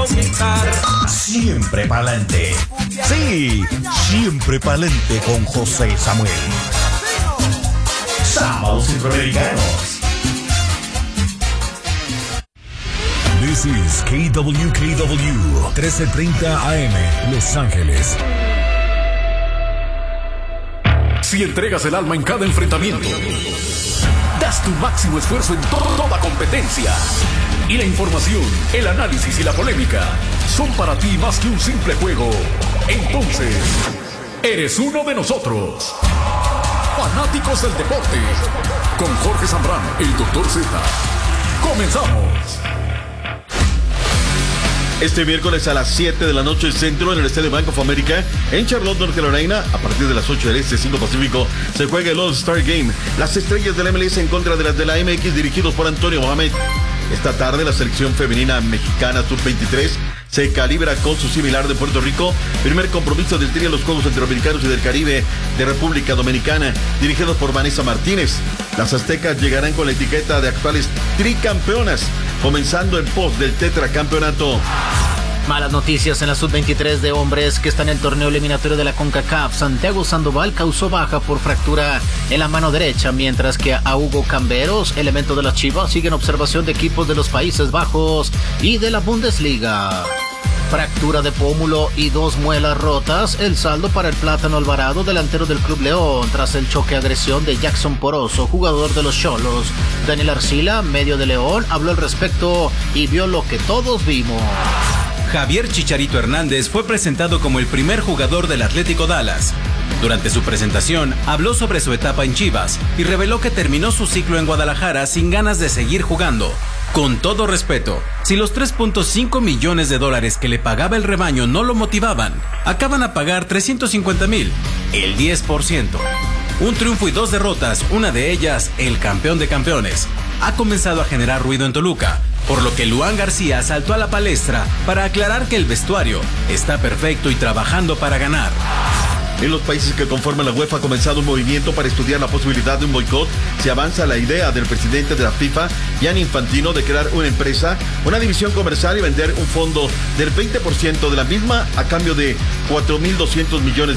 conquistar. Siempre pa'lante. Sí, siempre pa'lante con José Samuel. Sábados Centroamericanos. This is KWKW 1330 AM, Los Ángeles. Si entregas el alma en cada enfrentamiento, das tu máximo esfuerzo en toda competencia, y la información, el análisis y la polémica son para ti más que un simple juego, entonces eres uno de nosotros. Fanáticos del deporte, con Jorge Zambrano, el Dr. Z. Comenzamos. Este miércoles a las 7 de la noche centro en el Estadio Bank of America en Charlotte, North Carolina, a partir de las 8 del Este, 5 Pacífico, se juega el All-Star Game. Las estrellas del MLS en contra de las de la MX, dirigidos por Antonio Mohamed. Esta tarde la selección femenina mexicana Sub-23 se calibra con su similar de Puerto Rico. Primer compromiso del Tri en los Juegos Centroamericanos y del Caribe de República Dominicana, dirigidos por Vanessa Martínez. Las aztecas llegarán con la etiqueta de actuales tricampeonas, comenzando en pos del tetracampeonato. Malas noticias en la Sub-23 de hombres que está en el torneo eliminatorio de la CONCACAF. Santiago Sandoval causó baja por fractura en la mano derecha, mientras que a Hugo Camberos, elemento de las Chivas, sigue en observación de equipos de los Países Bajos y de la Bundesliga. Fractura de pómulo y 2 muelas rotas, el saldo para el Plátano Alvarado, delantero del Club León, tras el choque-agresión de Jackson Poroso, jugador de los Xolos. Daniel Arcila, medio de León, habló al respecto y vio lo que todos vimos. Javier Chicharito Hernández fue presentado como el primer jugador del Atlético Dallas. Durante su presentación, habló sobre su etapa en Chivas y reveló que terminó su ciclo en Guadalajara sin ganas de seguir jugando. Con todo respeto, si los $3.5 millones que le pagaba el rebaño no lo motivaban, acaban a pagar $350,000, el 10%. Un triunfo y 2 derrotas, una de ellas el campeón de campeones. Ha comenzado a generar ruido en Toluca, por lo que Luan García saltó a la palestra para aclarar que el vestuario está perfecto y trabajando para ganar. En los países que conforman la UEFA ha comenzado un movimiento para estudiar la posibilidad de un boicot si avanza la idea del presidente de la FIFA, Gianni Infantino, de crear una empresa, una división comercial y vender un fondo del 20% de la misma a cambio de $4.200 millones.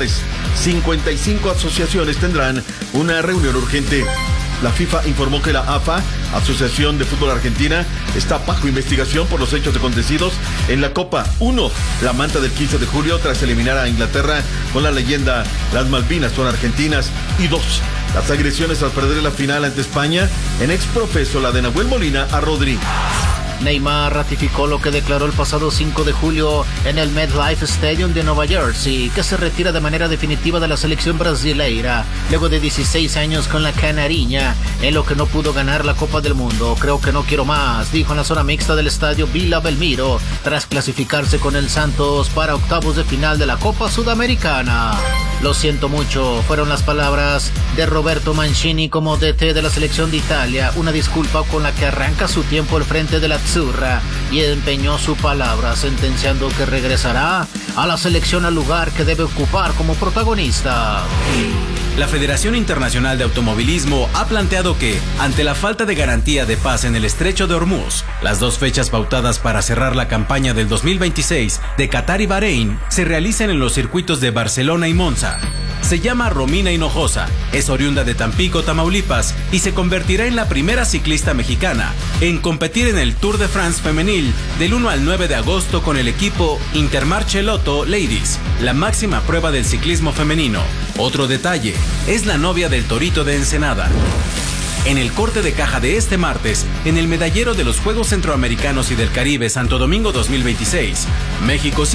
55 asociaciones tendrán una reunión urgente. La FIFA informó que la AFA, Asociación de Fútbol Argentina, está bajo investigación por los hechos acontecidos en la Copa 1, la manta del 15 de julio, tras eliminar a Inglaterra con la leyenda "Las Malvinas son argentinas", y 2, las agresiones al perder la final ante España, en exprofeso la de Nahuel Molina a Rodri. Neymar ratificó lo que declaró el pasado 5 de julio en el MetLife Stadium de Nueva Jersey, que se retira de manera definitiva de la selección brasileira, luego de 16 años con la Canariña, en lo que no pudo ganar la Copa del Mundo. Creo que no quiero más, dijo en la zona mixta del estadio Vila Belmiro, tras clasificarse con el Santos para octavos de final de la Copa Sudamericana. Lo siento mucho, fueron las palabras de Roberto Mancini como DT de la selección de Italia, una disculpa con la que arranca su tiempo al frente de la Azzurra, y empeñó su palabra, sentenciando que regresará a la selección al lugar que debe ocupar como protagonista. La Federación Internacional de Automovilismo ha planteado que, ante la falta de garantía de paz en el Estrecho de Hormuz, las 2 fechas pautadas para cerrar la campaña del 2026 de Qatar y Bahrein se realicen en los circuitos de Barcelona y Monza. Se llama Romina Hinojosa, es oriunda de Tampico, Tamaulipas, y se convertirá en la primera ciclista mexicana en competir en el Tour de France femenil del 1 al 9 de agosto con el equipo Intermarché Lotto Ladies, la máxima prueba del ciclismo femenino. Otro detalle, es la novia del Torito de Ensenada. En el corte de caja de este martes, en el medallero de los Juegos Centroamericanos y del Caribe Santo Domingo 2026, México